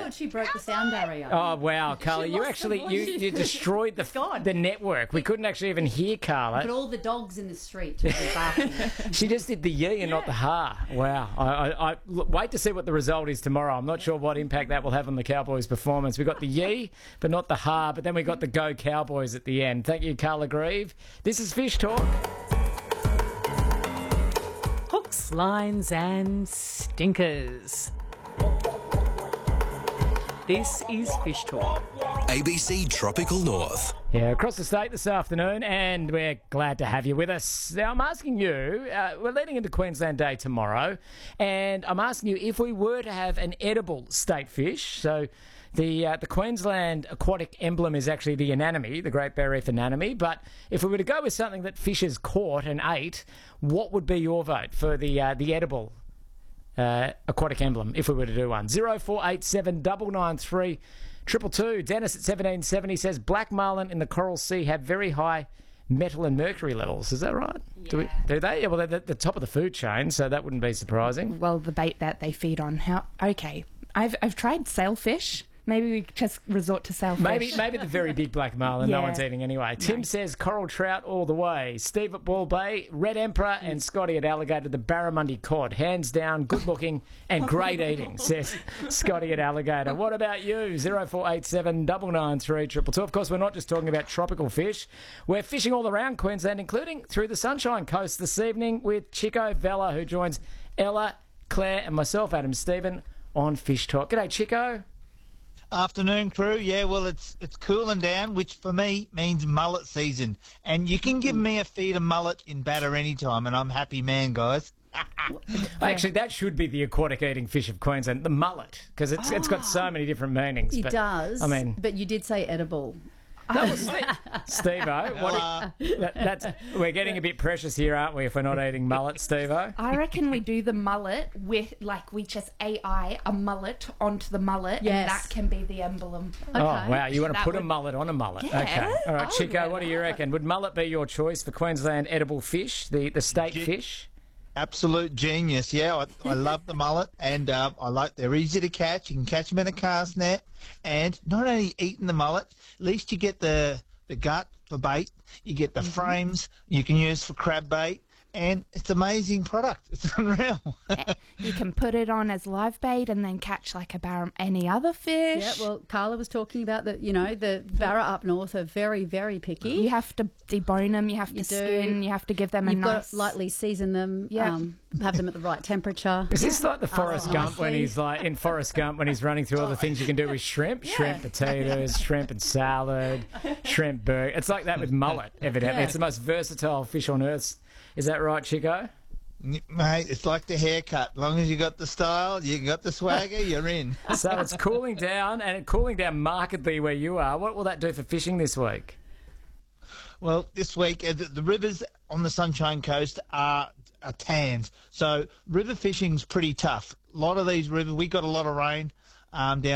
thought she broke the sound barrier. Oh, wow, Carla, you lost actually, her voice. you destroyed the network. We couldn't actually even hear Carla. But all the dogs in the street were barking. She just did the yee and not the ha. Wow. I wait to see what the result is tomorrow. I'm not sure what impact that will have on the Cowboys' performance. We got the yee, but not the ha, but then we got the go Cowboys at the end. Thank you, Carla Grieve. This is Fish Talk. Hooks, lines and stinkers. This is Fish Talk. ABC Tropical North. Yeah, across the state this afternoon, and we're glad to have you with us. Now, I'm asking you, we're leading into Queensland Day tomorrow, and I'm asking you if we were to have an edible state fish, so the Queensland aquatic emblem is actually the anemone, the Great Barrier Reef anemone, but if we were to go with something that fishers caught and ate, what would be your vote for the edible aquatic emblem if we were to do one? 0487 993 222. Dennis at 1770 says black marlin in the Coral Sea have very high metal and mercury levels. Is that right? Yeah. Do they? Yeah, well, they're at the top of the food chain, so that wouldn't be surprising. Well, the bait that they feed on. Okay, I've tried sailfish. Maybe we just resort to sailfish. Maybe the very big black marlin no Yeah. one's eating anyway. Tim says coral trout all the way. Steve at Ball Bay, Red Emperor, and Scotty at Alligator, the barramundi cod. Hands down, good looking and great eating, says Scotty at Alligator. What about you? 0487 993 222. Of course, we're not just talking about tropical fish. We're fishing all around Queensland, including through the Sunshine Coast this evening with Chico Vella, who joins Ella, Claire, and myself, Adam Stephen, on Fish Talk. G'day, Chico. Afternoon, crew. Yeah, well, it's cooling down, which for me means mullet season. And you can give me a feed of mullet in batter anytime, and I'm happy man, guys. Actually, that should be the aquatic eating fish of Queensland, the mullet, because it's got so many different meanings. It but, does. I mean, but you did say edible. Steve-O, we're getting a bit precious here, aren't we, if we're not eating mullet, Steve-O? I reckon we do the mullet with, like, we just AI a mullet onto the mullet, Yes. and that can be the emblem. Oh, wow, you want to That put a would- mullet on a mullet. Yeah. Okay. All right, Oh, Chico, yeah. what do you reckon? Would mullet be your choice for Queensland edible fish, the state fish? Absolute genius. Yeah, I love the mullet, and they're easy to catch. You can catch them in a cast net, and not only eating the mullet, at least you get the gut for bait, you get the frames you can use for crab bait, and it's an amazing product. It's unreal. You can put it on as live bait and then catch like any other fish. Yeah, well, Carla was talking about the barra up north are very, very picky. You have to debone them, you have to skin, you have to give them a You've got nice... to lightly season them, Yeah. have them at the right temperature. Is this like the Forrest Gump when honestly. he's like in Forrest Gump when he's running through all the things you can do with shrimp? Shrimp potatoes, shrimp and salad, shrimp burger. It's like that with mullet, evidently. Yeah. It's the most versatile fish on earth. Is that right, Chico? Mate, it's like the haircut. As long as you got the style, you got the swagger, you're in. So it's cooling down, and it's cooling down markedly where you are. What will that do for fishing this week? Well, this week, the rivers on the Sunshine Coast are tanned. So river fishing's pretty tough. A lot of these rivers, we got a lot of rain down